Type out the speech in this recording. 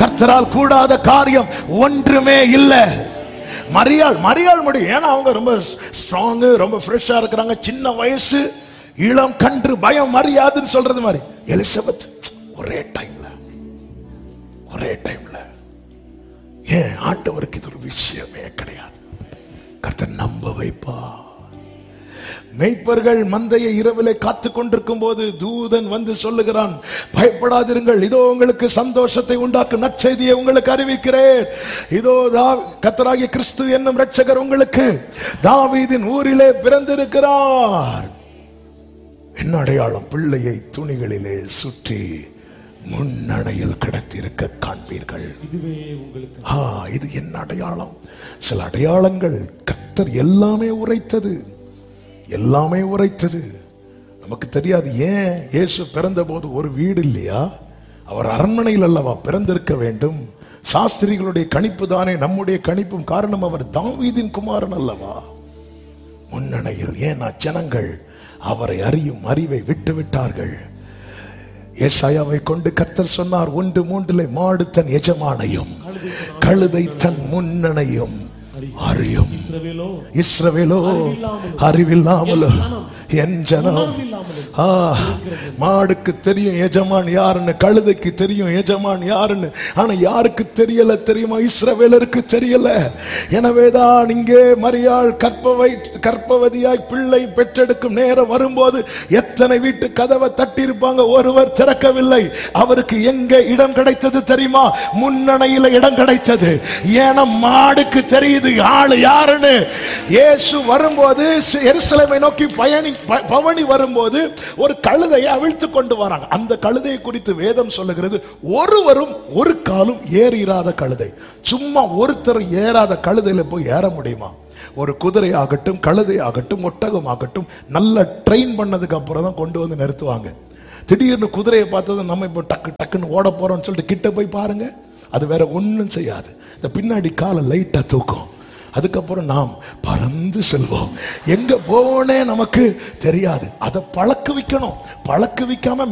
கர்த்தரால் கூடாத காரியம் ஒன்றுமே இல்லை. மரியாள் முடியும். ஏன்னா அவங்க ரொம்ப ஸ்ட்ராங், ரொம்ப ஃப்ரெஷ்ஷா இருக்கிறாங்க. சின்ன வயசு, இளம் கன்று, பயம் மரியாதுன்னு சொல்றது மாதிரி. எலிசபெத் ஒரே டைம்ல ஏன் ஆண்டவருக்கு இது ஒரு விஷயமே கிடையாது. கர்த்தர் நம்ப வைப்பா. மேய்ப்பர்கள் மந்தையை இரவிலே காத்து கொண்டிருக்கும் போது தூதன் வந்து சொல்லுகிறான், பயப்படாதிருங்கள், இதோ உங்களுக்கு சந்தோஷத்தை உண்டாக்கும் நற்செய்தியை உங்களுக்கு அறிவிக்கிறேன். இதோ கர்த்தராகிய கிறிஸ்து என்னும் இரட்சகர் உங்களுக்கு தாவீதின் ஊரிலே பிறந்திருக்கிறார். என்ன அடையாளம்? பிள்ளையை துணிகளிலே சுற்றி முன்னடையில் கிடத்திருக்க காண்பீர்கள். இது என்ன அடையாளம்? சில அடையாளங்கள் கர்த்தர் எல்லாமே உரைத்தது. நமக்கு தெரியாது. ஏன் இயேசு பிறந்த போது ஒரு வீடு இல்லையா? அவர் அரண்மனையில் அல்லவா பிறந்திருக்க வேண்டும்? சாஸ்திரிகளுடைய கணிப்பு தானே நம்முடைய கணிப்பும். காரணம், அவர் தாவீதின் குமாரன் அல்லவா. முன்னணையில். ஏன்னா ஜனங்கள் அவரை அறியும் அறிவை விட்டு விட்டார்கள். ஏசாயாவை கொண்டு கர்த்தர் சொன்னார், 1:3 மாடு தன் எஜமானையும் கழுதை தன் முன்னணையும் அறியும். இஸ்ரவேலோ அறிவில்லாமலோ என் ஜனம். மாடுக்கு தெரியும் எஜமான் யாருன்னு, கழுதைக்கு தெரியும் எஜமான் யாருன்னு. ஆனா யாருக்கு தெரியல தெரியுமா? இஸ்ரவேலருக்கு தெரியல. எனவேதான் இங்கே மரியாள் கர்ப்பவதியாய் பிள்ளை பெற்றெடுக்கும் நேரம் வரும்போது எத்தனை வீட்டு கதவை தட்டி இருப்பாங்க, ஒருவர் திறக்கவில்லை. அவருக்கு எங்க இடம் கிடைத்தது தெரியுமா? முன்னணையில இடம் கிடைத்தது. ஏன்னா மாடுக்கு தெரியுது ஆளு யாருன்னு. இயேசு வரும்போது எருசலேமை நோக்கி பவனி வரும்போது ஒரு கழுதையை அவிழ்த்து கொண்டு வராங்க. அந்த கழுதையை குறித்து வேதம் சொல்லுகிறது, ஒருவரும் ஒரு காலும் ஏறிராத கழுதை. சும்மா ஒருத்தர் ஏறாத கழுதையில போய் ஏற முடியுமா? ஒரு குதிரை ஆகட்டும், கழுதை ஆகட்டும், ஒட்டகம் ஆகட்டும், நல்ல ட்ரெயின் பண்ணதுக்கு அப்புறம் தான் கொண்டு வந்து நிறுத்துவாங்க. திடீர்னு குதிரையை பார்த்தது நம்ம இப்போ டக்குன்னு ஓட போறோம்னு சொல்லிட்டு கிட்ட போய் பாருங்க, அது வேற ஒன்றும் செய்யாது. இந்த பின்னாடி காலை லைட்டா தூக்கும். அதுக்கப்புறம் நாம் பறந்து செல்வோம். எங்க போவோனே நமக்கு தெரியாது. அதை பழக்க வைக்கணும். பழக்க வைக்காம